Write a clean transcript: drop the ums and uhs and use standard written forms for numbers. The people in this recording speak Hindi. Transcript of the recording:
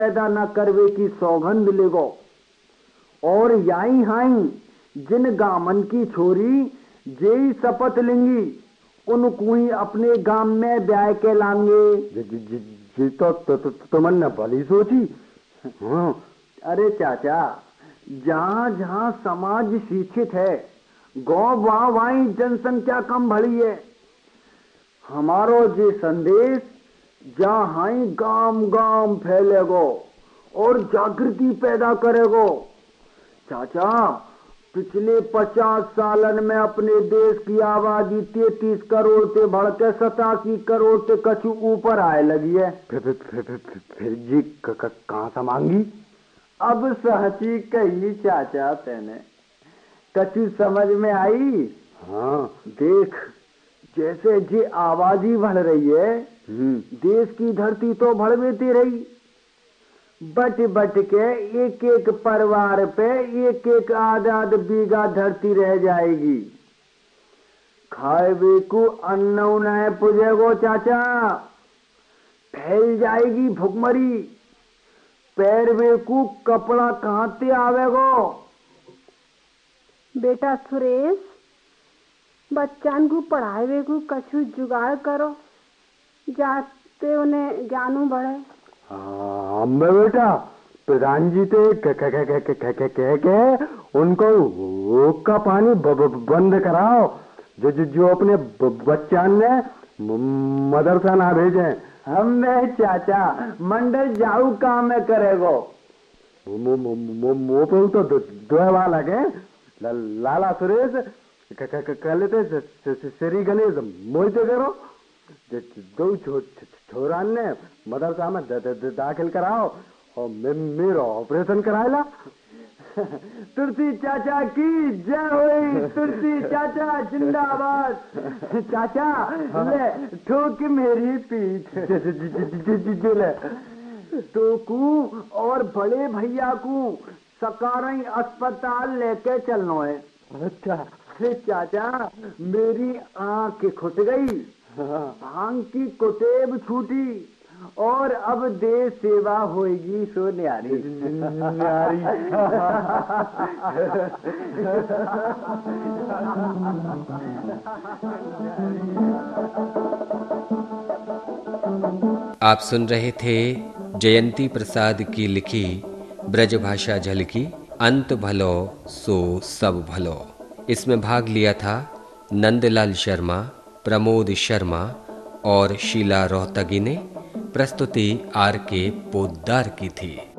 पैदा न करवे की सौगंध लेगो। और याई हाई जिन गामन की छोरी जेई शपथ लेंगी उनको ही अपने गांव में ब्याह के लाएंगे। जी तो तुमने भली सोची। हाँ। अरे चाचा, जहाँ जहाँ समाज शिक्षित है गाँव वहाँ जनसंख्या कम भली है। हमारो जे संदेश जहाँ ही गांव गांव फैलेगो और जागृति पैदा करेगो। चाचा, पिछले 50 सालन में अपने देश की आबादी 33 करोड़ से बढ़ के 87 करोड़ से कछु ऊपर आए लगी है। फिर जी कहाँ से मांगी? अब सहची कही चाचा, तेने कछु समझ में आई? हाँ। देख, जैसे जी आबादी बढ़ रही है देश की धरती तो बढ़ती रही। बट बट के एक एक परिवार पे एक एक आधा बीघा धरती रह जाएगी। खाए को अन्न न पुजेगो चाचा, फैल जाएगी भुखमरी। पैर को कपड़ा कहाँ से आवेगो? बेटा सुरेश, बच्चन को पढ़ावे को कछु जुगाड़ करो, जाते उन्हें ज्ञानू बढ़े। अम्बे बेटा, प्रधान जी तो कह उनको का पानी बंद कराओ, जो अपने बच्चन ने मदरसा ना भेजे। हम चाचा मंडल जाऊ काम में करेगो। मोपे तो दो वाला के लाला सुरेश कहले थे श्री गणेश मोहित करो। दो छोरा ने मदरसा में दाखिल कराओ और मेरा ऑपरेशन कराएला। तुलसी चाचा की जय होई, तुलसी चाचा जिंदाबाद। चाचा ले ठोक मेरी पीठ। ले तो को और बड़े भैया को सकाराई अस्पताल लेके चलना है। अच्छा। चाचा, मेरी आंख खुट गई, भांग की कुटेब छूटी और अब देश सेवा होगी सो न्यारी। आप सुन रहे थे जयंती प्रसाद की लिखी ब्रजभाषा झलकी अंत भलो सो सब भलो। इसमें भाग लिया था नंदलाल शर्मा, प्रमोद शर्मा और शीला रोहतगी ने। प्रस्तुति आर के पोद्दार की थी।